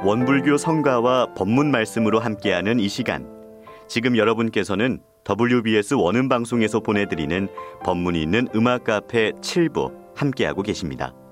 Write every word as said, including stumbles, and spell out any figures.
원불교 성가와 법문 말씀으로 함께하는 이 시간. 지금 여러분께서는 더블유비에스 원음방송에서 보내드리는 법문이 있는 음악 카페 칠 부 함께하고 계십니다.